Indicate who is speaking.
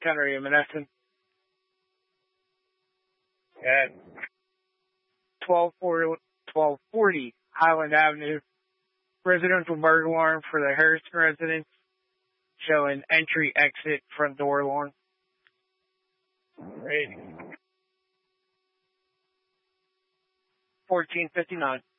Speaker 1: Counter Evanescence at 1240 Highland Avenue. Residential burglar alarm for the Harrison residence, showing entry, exit, front door alarm. Ready. 1459.